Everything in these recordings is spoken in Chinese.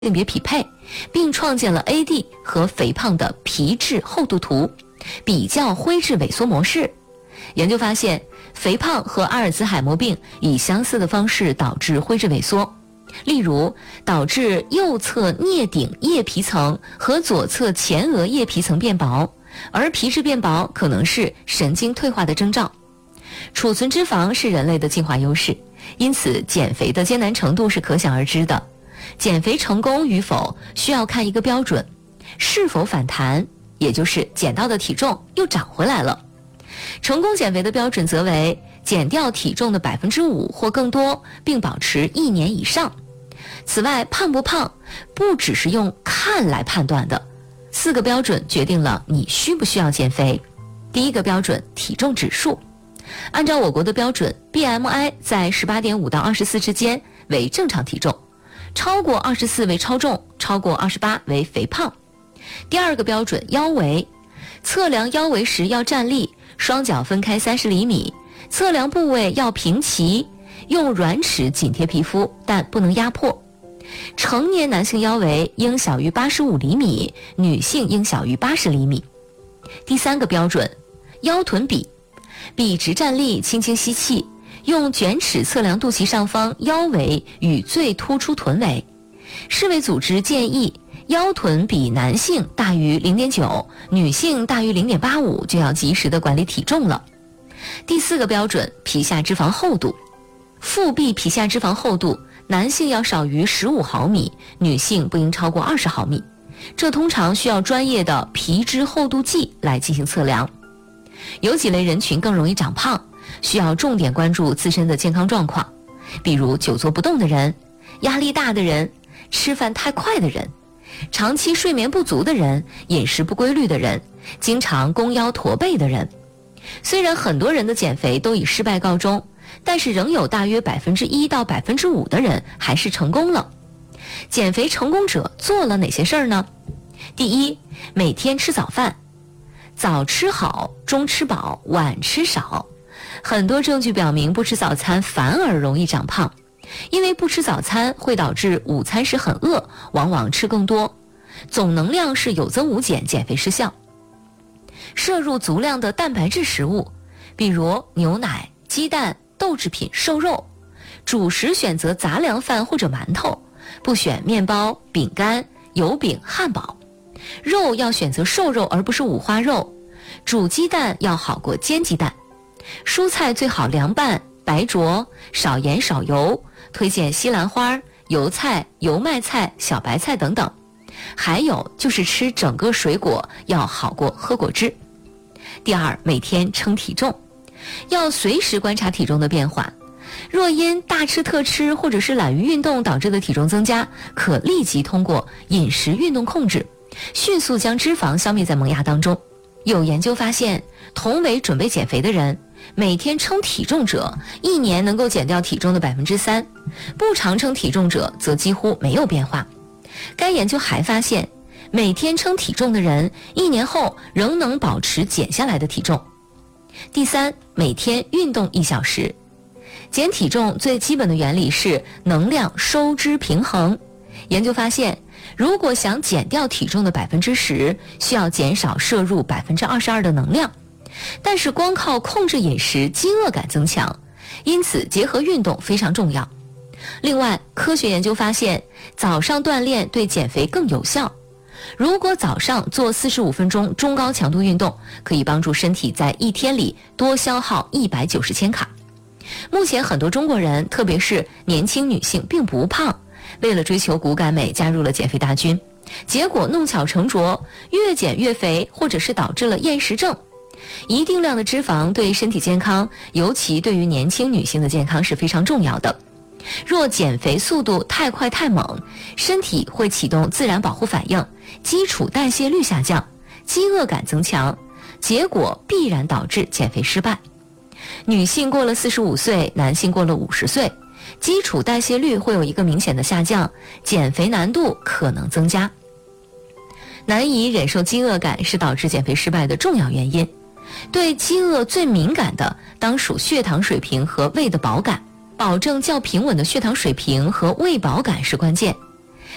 性别匹配，并创建了 AD 和肥胖的皮质厚度图，比较灰质萎缩模式。研究发现，肥胖和阿尔兹海默病以相似的方式导致灰质萎缩，例如导致右侧颞顶叶皮层和左侧前额叶皮层变薄，而皮质变薄可能是神经退化的征兆。储存脂肪是人类的进化优势，因此减肥的艰难程度是可想而知的。减肥成功与否需要看一个标准，是否反弹，也就是减到的体重又长回来了。成功减肥的标准则为减掉体重的 5% 或更多，并保持1年以上。此外，胖不胖不只是用看来判断的，4个标准决定了你需不需要减肥。第一个标准，体重指数。按照我国的标准， BMI 在 18.5 到24之间为正常体重，超过24为超重，超过28为肥胖。第二个标准，腰围。测量腰围时要站立，双脚分开30厘米，测量部位要平齐，用软尺紧贴皮肤，但不能压迫。成年男性腰围应小于85厘米，女性应小于80厘米。第三个标准，腰臀比。笔直站立，轻轻吸气，用卷尺测量肚脐上方腰围与最突出臀围。世卫组织建议腰臀比男性大于 0.9， 女性大于 0.85 就要及时的管理体重了。第四个标准，皮下脂肪厚度。腹壁皮下脂肪厚度，男性要少于15毫米，女性不应超过20毫米。这通常需要专业的皮脂厚度计来进行测量。有几类人群更容易长胖，需要重点关注自身的健康状况，比如久坐不动的人、压力大的人、吃饭太快的人、长期睡眠不足的人、饮食不规律的人、经常弓腰驼背的人。虽然很多人的减肥都以失败告终，但是仍有大约 1% 到 5% 的人还是成功了。减肥成功者做了哪些事儿呢？第一，每天吃早饭。早吃好，中吃饱，晚吃少。很多证据表明，不吃早餐反而容易长胖，因为不吃早餐会导致午餐时很饿，往往吃更多，总能量是有增无减，减肥失效。摄入足量的蛋白质食物，比如牛奶、鸡蛋、豆制品、瘦肉。主食选择杂粮饭或者馒头，不选面包、饼干、油饼、汉堡。肉要选择瘦肉而不是五花肉，煮鸡蛋要好过煎鸡蛋。蔬菜最好凉拌、白灼，少盐少油，推荐西兰花、油菜、油麦菜、小白菜等等。还有就是吃整个水果要好过喝果汁。第二，每天称体重，要随时观察体重的变化。若因大吃特吃或者是懒于运动导致的体重增加，可立即通过饮食运动控制，迅速将脂肪消灭在萌芽当中。有研究发现，同为准备减肥的人，每天称体重者1年能够减掉体重的 3%， 不常称体重者则几乎没有变化。该研究还发现，每天称体重的人1年后仍能保持减下来的体重。第三，每天运动1小时。减体重最基本的原理是能量收支平衡。研究发现，如果想减掉体重的 10%， 需要减少摄入 22% 的能量。但是光靠控制饮食，饥饿感增强，因此结合运动非常重要。另外，科学研究发现，早上锻炼对减肥更有效。如果早上做45分钟中高强度运动，可以帮助身体在1天里多消耗190千卡。目前很多中国人，特别是年轻女性并不胖，为了追求骨感美加入了减肥大军，结果弄巧成拙，越减越肥，或者是导致了厌食症。一定量的脂肪对身体健康，尤其对于年轻女性的健康是非常重要的。若减肥速度太快太猛，身体会启动自然保护反应，基础代谢率下降，饥饿感增强，结果必然导致减肥失败。女性过了45岁，男性过了50岁，基础代谢率会有一个明显的下降，减肥难度可能增加。难以忍受饥饿感是导致减肥失败的重要原因。对饥饿最敏感的当属血糖水平和胃的饱感，保证较平稳的血糖水平和胃饱感是关键。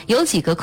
有几个